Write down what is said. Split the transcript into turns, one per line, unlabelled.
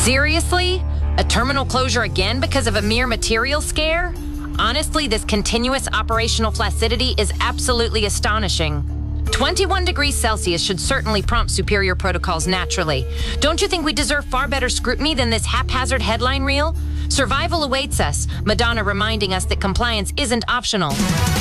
Seriously? A terminal closure again because of a mere material scare? Honestly, this continuous operational flaccidity is absolutely astonishing. 21 degrees Celsius should certainly prompt superior protocols naturally. Don't you think we deserve far better scrutiny than this haphazard headline reel? Survival awaits us, Madonna reminding us that compliance isn't optional.